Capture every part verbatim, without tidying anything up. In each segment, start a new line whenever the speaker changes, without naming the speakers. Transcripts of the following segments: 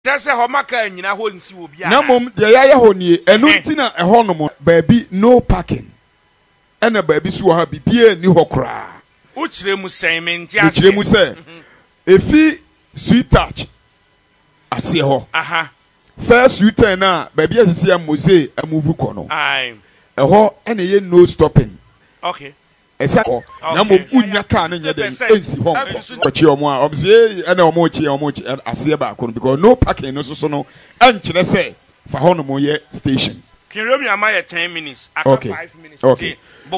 That's a homaka and you know who will be.
Namum, the Yaya Honi, and Nutina, a honomo, baby, no parking. And a baby swore be beer, new hokra.
Which they must say, mean,
which they must say. If he sweet touch, I see her. Aha. First, you turn now, baby, I see a mose, a move corner.
Aye.
A ho, and a no stopping.
Okay.
Exactly. Number unya can in your day. But you are more observe and a mochi or mochi and I see about because no parking, no so no. And should I say for Honomoye station?
Can you remember my ten minutes?
Okay.
Five minutes.
Okay.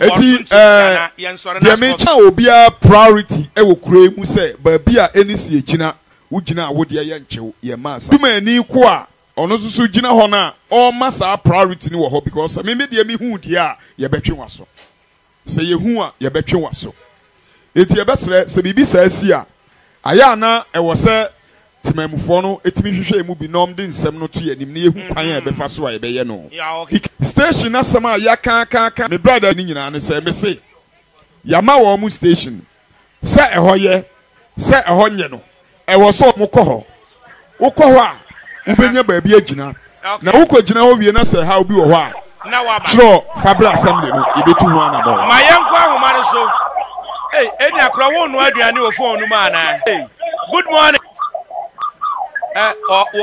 The mention will be a priority. I will create Muse, but be a any see China, Ujina, would ya yancho, ya massa. You may need qua, or no Sujina Hona, or massa priority no hope because I may be a me who dear, ya bet you was so. Say ye who ya bet you was so. It's your best, say Bibi says here. Ayana, I was a Timamufono, it means she will be normed in some no tea and near who can be fast way, be no. Station as some yaka kaka, my brother Nina, and say, me say, Yamawamu station. Say a hoye, say a honyano. I was so mokoho. Okoha, Ubenya baby Gina. Now, Uko Gina, we not say how be a while. Now, I'm sure Fabra Assembly, you be too one about.
My young woman, so. Hey, any acrowan, why do I know phone, man? Hey, good morning. Uh,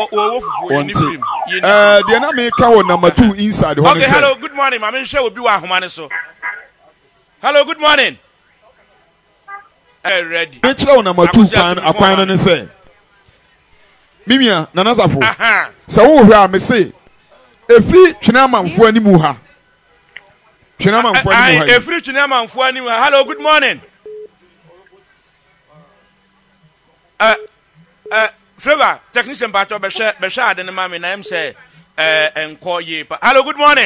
uh, the enemy cow number two inside.
Okay, hello, good morning. I'm sure we'll be one woman. So, hello, good morning. Uh, ready.
Mitchell number two can acquire and say, Mimia, Nanazafo. So, who are me say, a free Chinaman for any muha. Chinaman for any a free Chinaman for any. Hello, good morning. Uh, uh, Flavor, technician Bato Bashad and the mammy name say, uh, and call ye. Hello, good morning.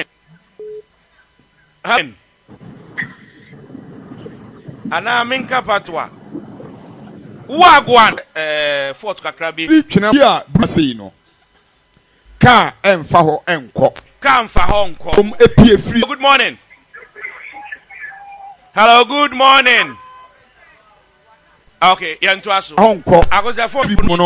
And I'm in Capatwa. Wagwan, uh, Fort Kakrabi. Chinabia, Brasino. Car and Faho and Cock. Come for Hong Kong. Good morning. Hello, good morning. Okay, Yantuaso. Hong Kong. I was a phone.